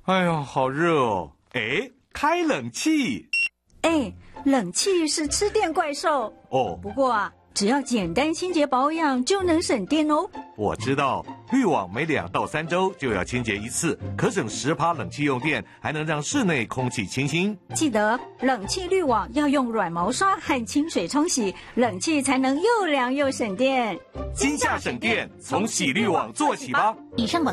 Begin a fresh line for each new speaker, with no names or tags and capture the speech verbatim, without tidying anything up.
哎呀，好热哦！哎，开冷气。
哎，冷气是吃电怪兽
哦。
不过啊，只要简单清洁保养就能省电哦。
我知道，滤网每两到三周就要清洁一次，可省十趴冷气用电，还能让室内空气清新。
记得冷气滤网要用软毛刷和清水冲洗，冷气才能又凉又省电。
今夏省电，从洗滤网做起吧。
以上广